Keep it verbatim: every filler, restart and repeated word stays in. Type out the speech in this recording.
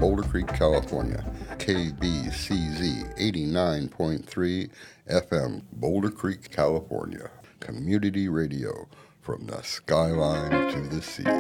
Boulder Creek, California. K B C Z eighty-nine point three F M, Boulder Creek, California. Community radio from the skyline to the sea.